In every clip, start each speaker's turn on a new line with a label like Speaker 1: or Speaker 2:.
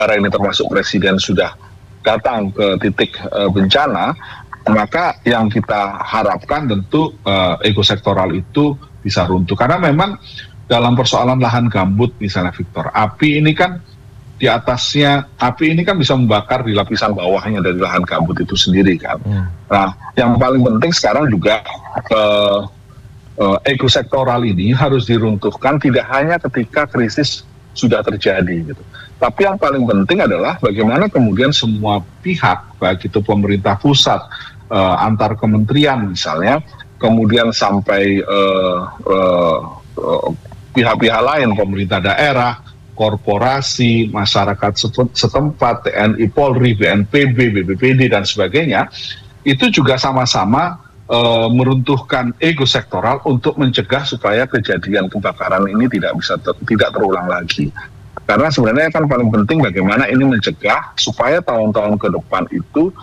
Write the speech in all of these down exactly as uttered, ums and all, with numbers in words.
Speaker 1: negara ini termasuk presiden sudah datang ke titik uh, bencana, maka yang kita harapkan tentu uh, ekosektoral itu bisa runtuh. Karena memang dalam persoalan lahan gambut misalnya Victor, api ini kan di atasnya, api ini kan bisa membakar di lapisan bawahnya dari lahan gambut itu sendiri kan. Hmm. Nah, yang paling penting sekarang juga uh, uh, ekosektoral ini harus diruntuhkan tidak hanya ketika krisis sudah terjadi gitu. Tapi yang paling penting adalah bagaimana kemudian semua pihak, baik itu pemerintah pusat, uh, antar kementerian misalnya, kemudian sampai uh, uh, uh, pihak-pihak lain, pemerintah daerah, korporasi, masyarakat setempat, T N I, Polri, B N P B, B P P D, dan sebagainya, itu juga sama-sama uh, meruntuhkan ego sektoral untuk mencegah supaya kejadian kebakaran ini tidak bisa ter, tidak terulang lagi. Karena sebenarnya kan paling penting bagaimana ini mencegah supaya tahun-tahun ke depan itu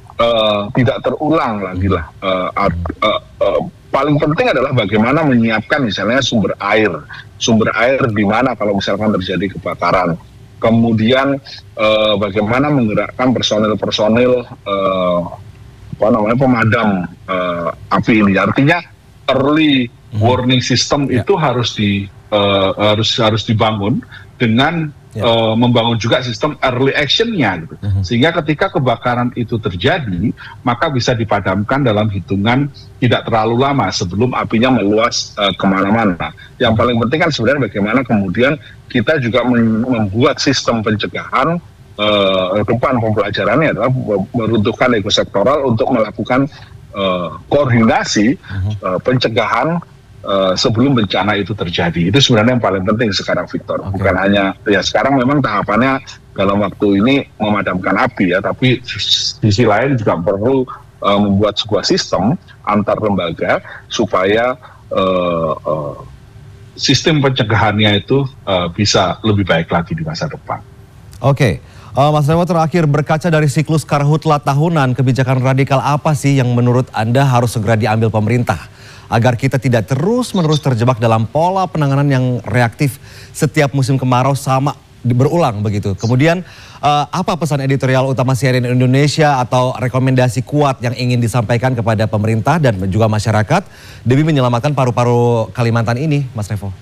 Speaker 1: uh, tidak terulang lagi lah. Uh, uh, uh, uh, paling penting adalah bagaimana menyiapkan misalnya sumber air, sumber air di mana kalau misalkan terjadi kebakaran. Kemudian uh, bagaimana menggerakkan personil-personil uh, apa namanya pemadam uh, api ini. Artinya early warning system hmm. itu harus di uh, harus harus dibangun dengan ya. uh, membangun juga sistem early action-nya gitu. Uh-huh. Sehingga ketika kebakaran itu terjadi, maka bisa dipadamkan dalam hitungan tidak terlalu lama sebelum apinya meluas uh, kemana-mana. Yang paling penting kan sebenarnya bagaimana kemudian kita juga membuat sistem pencegahan uh, depan pembelajarannya adalah meruntuhkan ekosektoral untuk melakukan uh, koordinasi uh-huh. uh, pencegahan Uh, sebelum bencana itu terjadi. Itu sebenarnya yang paling penting sekarang Victor. Okay. Bukan hanya, ya sekarang memang tahapannya dalam waktu ini memadamkan api ya, tapi sisi lain juga perlu uh, membuat sebuah sistem antar lembaga supaya uh, uh, sistem pencegahannya itu uh, bisa lebih baik lagi di masa depan.
Speaker 2: Oke. Okay. Uh, Mas Revo, terakhir berkaca dari siklus karhutla tahunan, kebijakan radikal apa sih yang menurut Anda harus segera diambil pemerintah agar kita tidak terus-menerus terjebak dalam pola penanganan yang reaktif setiap musim kemarau sama berulang begitu. Kemudian uh, apa pesan editorial utama C N N Indonesia atau rekomendasi kuat yang ingin disampaikan kepada pemerintah dan juga masyarakat demi menyelamatkan paru-paru Kalimantan ini, Mas Revo?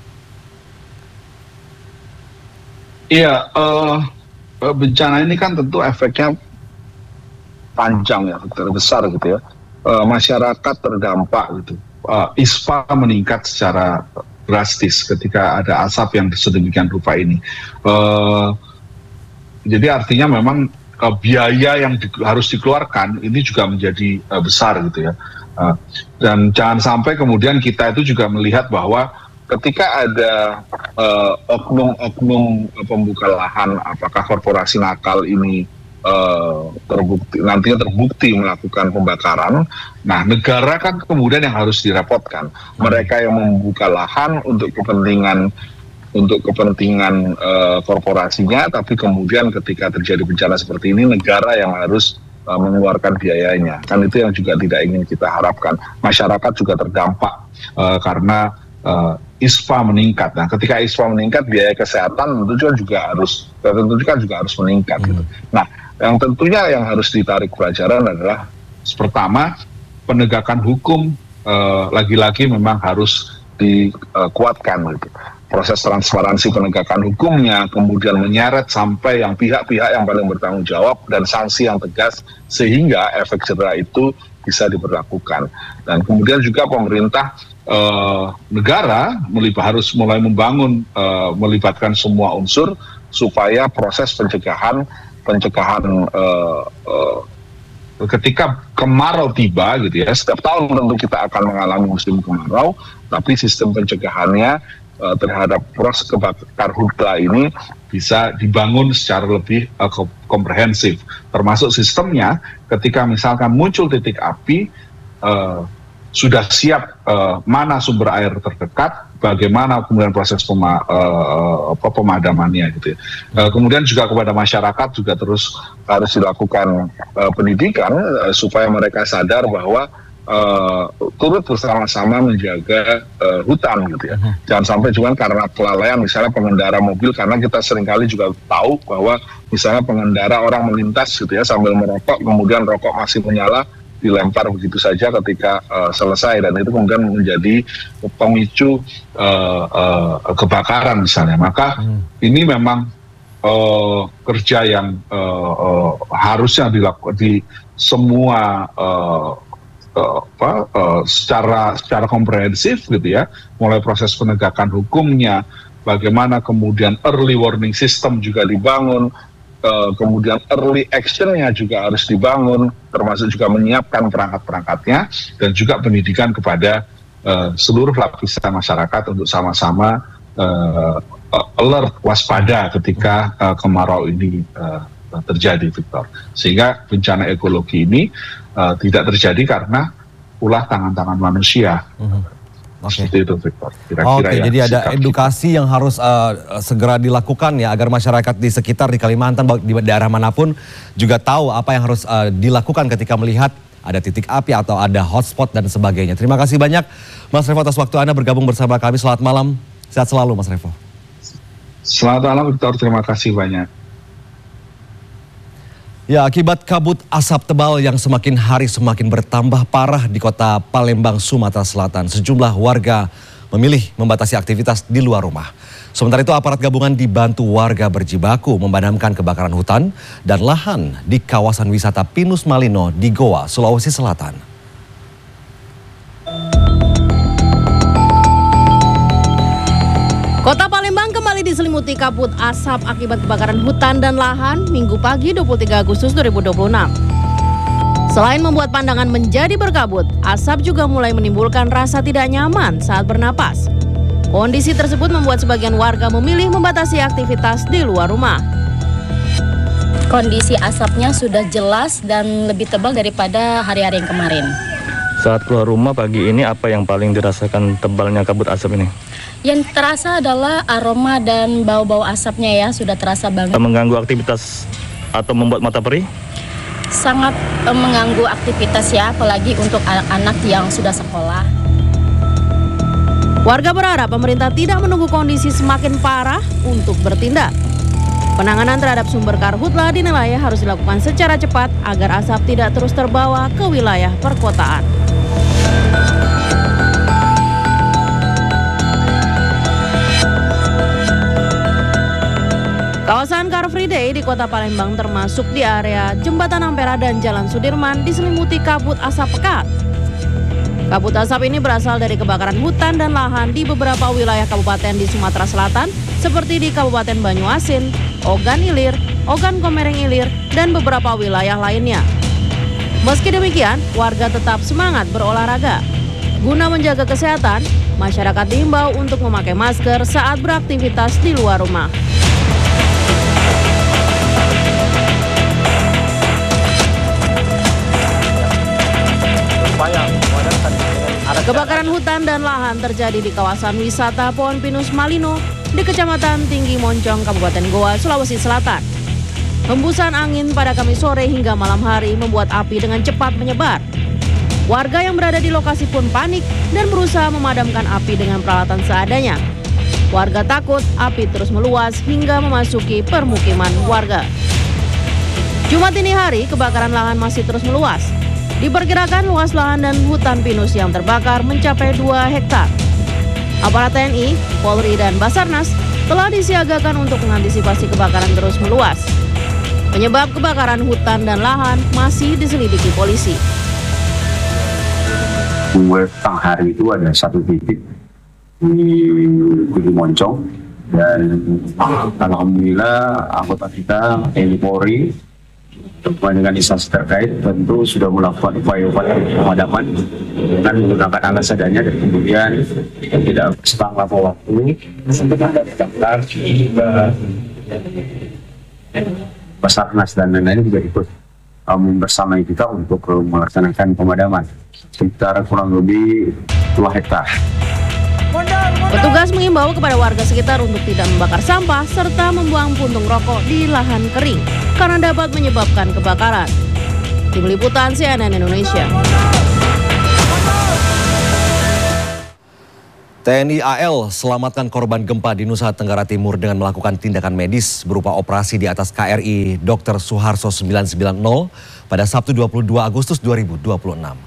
Speaker 1: Iya, uh, bencana ini kan tentu efeknya panjang ya, besar gitu ya. Uh, masyarakat terdampak gitu. Uh, I S P A meningkat secara drastis ketika ada asap yang sedemikian rupa ini. Uh, jadi artinya memang uh, biaya yang di, harus dikeluarkan ini juga menjadi uh, besar gitu ya. Uh, dan jangan sampai kemudian kita itu juga melihat bahwa ketika ada uh, oknum-oknum pembuka lahan, apakah korporasi nakal ini Uh, terbukti nantinya terbukti melakukan pembakaran, nah negara kan kemudian yang harus direpotkan. Mereka yang membuka lahan untuk kepentingan untuk kepentingan uh, korporasinya, tapi kemudian ketika terjadi bencana seperti ini negara yang harus uh, mengeluarkan biayanya. Kan itu yang juga tidak ingin kita harapkan. Masyarakat juga terdampak uh, karena uh, I S P A meningkat. Nah, ketika I S P A meningkat, biaya kesehatan tentu juga harus tentu juga harus meningkat. Hmm. Gitu. Nah, yang tentunya yang harus ditarik pelajaran adalah pertama penegakan hukum eh, lagi-lagi memang harus dikuatkan gitu. Proses transparansi penegakan hukumnya, kemudian menyeret sampai yang pihak-pihak yang paling bertanggung jawab dan sanksi yang tegas sehingga efek jera itu bisa diberlakukan. Dan kemudian juga pemerintah eh, negara melibat, harus mulai membangun eh, melibatkan semua unsur supaya proses pencegahan pencegahan uh, uh, ketika kemarau tiba gitu ya, setiap tahun tentu kita akan mengalami musim kemarau, tapi sistem pencegahannya uh, terhadap proses karhutla ini bisa dibangun secara lebih uh, komprehensif, termasuk sistemnya ketika misalkan muncul titik api, uh, sudah siap uh, mana sumber air terdekat, bagaimana kemudian proses pema, uh, apa, pemadamannya gitu ya. Uh, kemudian juga kepada masyarakat juga terus harus dilakukan uh, pendidikan uh, supaya mereka sadar bahwa uh, turut bersama-sama menjaga uh, hutan gitu ya. Jangan sampai cuma karena kelalaian misalnya pengendara mobil, karena kita seringkali juga tahu bahwa misalnya pengendara orang melintas gitu ya sambil merokok, kemudian rokok masih menyala, dilempar begitu saja ketika uh, selesai, dan itu kemudian menjadi pemicu uh, uh, kebakaran misalnya. Maka hmm. ini memang uh, kerja yang uh, uh, harusnya dilakukan di semua uh, uh, apa, uh, secara secara komprehensif gitu ya, mulai proses penegakan hukumnya, bagaimana kemudian early warning system juga dibangun, uh, kemudian early action-nya juga harus dibangun, termasuk juga menyiapkan perangkat-perangkatnya, dan juga pendidikan kepada uh, seluruh lapisan masyarakat untuk sama-sama uh, alert, waspada ketika uh, kemarau ini uh, terjadi, Victor. Sehingga bencana ekologi ini uh, tidak terjadi karena ulah tangan-tangan manusia. Mm-hmm. Okay. Seperti itu, Victor. Kira-kira
Speaker 2: Oke, okay,
Speaker 1: ya,
Speaker 2: jadi ada edukasi kita. yang harus uh, segera dilakukan ya, agar masyarakat di sekitar di Kalimantan, di daerah manapun juga tahu apa yang harus uh, dilakukan ketika melihat ada titik api atau ada hotspot dan sebagainya. Terima kasih banyak Mas Revo atas waktu Anda bergabung bersama kami. Selamat malam, sehat selalu Mas Revo.
Speaker 1: Selamat malam, Victor. Terima kasih banyak.
Speaker 2: Ya, akibat kabut asap tebal yang semakin hari semakin bertambah parah di kota Palembang, Sumatera Selatan, sejumlah warga memilih membatasi aktivitas di luar rumah. Sementara itu aparat gabungan dibantu warga berjibaku memadamkan kebakaran hutan dan lahan di kawasan wisata Pinus Malino di Goa, Sulawesi Selatan.
Speaker 3: Kota Palembang kembali diselimuti kabut asap akibat kebakaran hutan dan lahan Minggu pagi dua puluh tiga Agustus dua ribu dua puluh enam. Selain membuat pandangan menjadi berkabut, asap juga mulai menimbulkan rasa tidak nyaman saat bernapas. Kondisi tersebut membuat sebagian warga memilih membatasi aktivitas di luar rumah.
Speaker 4: Kondisi asapnya sudah jelas dan lebih tebal daripada hari-hari yang kemarin.
Speaker 5: Saat keluar rumah pagi ini, apa yang paling dirasakan tebalnya kabut asap ini?
Speaker 4: Yang terasa adalah aroma dan bau-bau asapnya ya, sudah terasa banget.
Speaker 5: Mengganggu aktivitas atau membuat mata perih?
Speaker 4: Sangat eh, mengganggu aktivitas ya, apalagi untuk anak-anak yang sudah sekolah.
Speaker 3: Warga berharap pemerintah tidak menunggu kondisi semakin parah untuk bertindak. Penanganan terhadap sumber karhutla dinilai harus dilakukan secara cepat agar asap tidak terus terbawa ke wilayah perkotaan. Kawasan Car Free Day di kota Palembang termasuk di area Jembatan Ampera dan Jalan Sudirman diselimuti kabut asap pekat. Kabut asap ini berasal dari kebakaran hutan dan lahan di beberapa wilayah kabupaten di Sumatera Selatan seperti di Kabupaten Banyuasin, Ogan Ilir, Ogan Komering Ilir, dan beberapa wilayah lainnya. Meski demikian, warga tetap semangat berolahraga. Guna menjaga kesehatan, masyarakat diimbau untuk memakai masker saat beraktivitas di luar rumah. Kebakaran hutan dan lahan terjadi di kawasan wisata Pohon Pinus Malino di Kecamatan Tinggi Moncong, Kabupaten Goa, Sulawesi Selatan. Hembusan angin pada Kamis sore hingga malam hari membuat api dengan cepat menyebar. Warga yang berada di lokasi pun panik dan berusaha memadamkan api dengan peralatan seadanya. Warga takut api terus meluas hingga memasuki permukiman warga. Jumat ini hari, kebakaran lahan masih terus meluas. Diperkirakan luas lahan dan hutan pinus yang terbakar mencapai dua hektar. Aparat T N I, Polri, dan Basarnas telah disiagakan untuk mengantisipasi kebakaran terus meluas. Penyebab kebakaran hutan dan lahan masih diselidiki polisi.
Speaker 6: Tengah hari itu ada satu titik di Tinggi Moncong, dan alhamdulillah anggota kita T N I Polri dengan instansi terkait tentu sudah melakukan upaya-upaya pemadaman dengan menggunakan alat seadanya, dan kemudian tidak selang lama waktu daftar juga Basarnas dan lain-lain juga ikut um, bersama kita untuk uh, melaksanakan pemadaman sekitar kurang lebih dua hektar.
Speaker 3: Petugas mengimbau kepada warga sekitar untuk tidak membakar sampah serta membuang puntung rokok di lahan kering karena dapat menyebabkan kebakaran. Tim Liputan C N N Indonesia.
Speaker 2: T N I A L selamatkan korban gempa di Nusa Tenggara Timur dengan melakukan tindakan medis berupa operasi di atas K R I Dokter Suharto sembilan sembilan nol pada Sabtu dua puluh dua Agustus dua ribu dua puluh enam.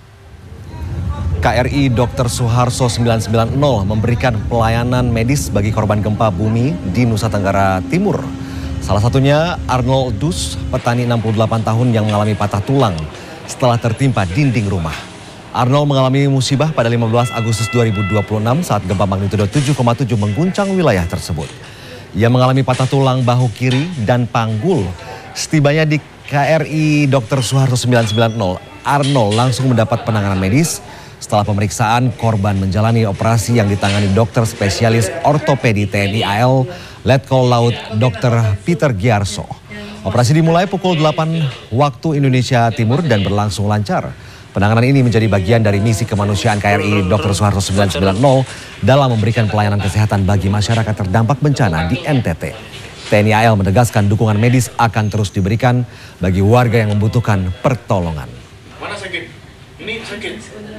Speaker 2: K R I Dokter Suharto sembilan sembilan nol memberikan pelayanan medis bagi korban gempa bumi di Nusa Tenggara Timur. Salah satunya Arnold Dus, petani enam puluh delapan tahun yang mengalami patah tulang setelah tertimpa dinding rumah. Arnold mengalami musibah pada lima belas Agustus dua ribu dua puluh enam saat gempa magnitudo tujuh koma tujuh mengguncang wilayah tersebut. Ia mengalami patah tulang bahu kiri dan panggul. Setibanya di K R I Dokter Suharto sembilan sembilan nol, Arnold langsung mendapat penanganan medis. Setelah pemeriksaan, korban menjalani operasi yang ditangani dokter spesialis ortopedi T N I A L, Letkol Laut Dokter Peter Giarso. Operasi dimulai pukul delapan waktu Indonesia Timur dan berlangsung lancar. Penanganan ini menjadi bagian dari misi kemanusiaan K R I Dokter Suharto sembilan sembilan nol dalam memberikan pelayanan kesehatan bagi masyarakat terdampak bencana di N T T. T N I A L menegaskan dukungan medis akan terus diberikan bagi warga yang membutuhkan pertolongan.
Speaker 7: Mana sakit? Ini sakit.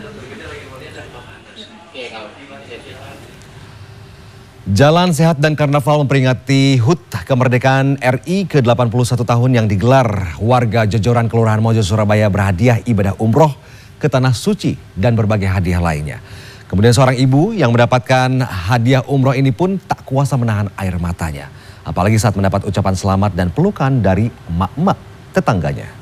Speaker 2: Jalan Sehat dan Karnaval memperingati H U T kemerdekaan R I ke delapan puluh satu tahun yang digelar. Warga Jojoran Kelurahan Mojo Surabaya berhadiah ibadah umroh ke Tanah Suci dan berbagai hadiah lainnya. Kemudian seorang ibu yang mendapatkan hadiah umroh ini pun tak kuasa menahan air matanya. Apalagi saat mendapat ucapan selamat dan pelukan dari emak-emak tetangganya.